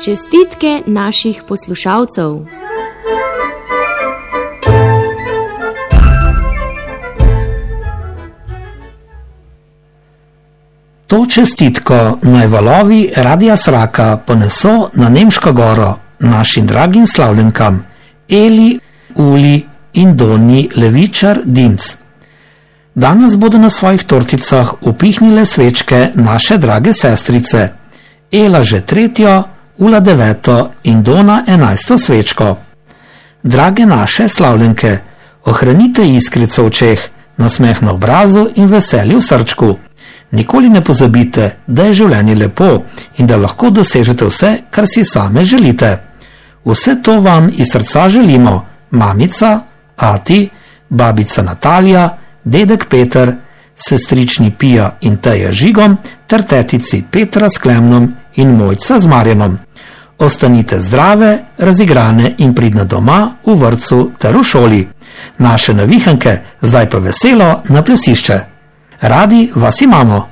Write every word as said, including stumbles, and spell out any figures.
Čestitke naših poslušalcev. To čestitko naj valovi Radia Sraka poneso na Nemško goro našim dragim slavljenkam Eli, Uli in Donji Levičar Dimc. Danes bodo na svojih torticah upihnile svečke naše drage sestrice, Ela že tretjo, Ula deveto in Dona enajsto svečko. Drage naše slavljenke, ohranite iskrico v očeh, nasmeh na obrazu in veselje v srčku. Nikoli ne pozabite, da je življenje lepo in da lahko dosežete vse, kar si same želite. Vse to vam iz srca želimo, mamica, ati, babica Natalija, dedek Peter, sestrični Pija in Teja Žigom ter tetici Petra s Klemnom in Mojca z Marjanom. Ostanite zdrave, razigrane in pridne doma, v vrtcu ter v šoli. Naše navihanke, zdaj pa veselo na plesišče. Radi vas imamo.